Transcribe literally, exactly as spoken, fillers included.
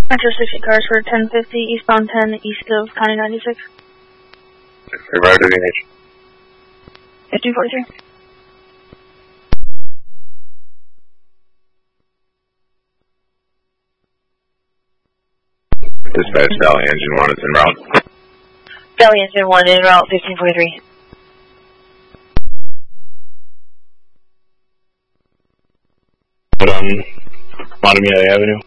Metro sixty cars for ten fifty, eastbound ten, east of County ninety-six. Arrived at H. fifteen forty-three. Dispatch Valley Engine one is en route. Valley Engine one en route, fifteen forty-three. Put on Montemilia Avenue.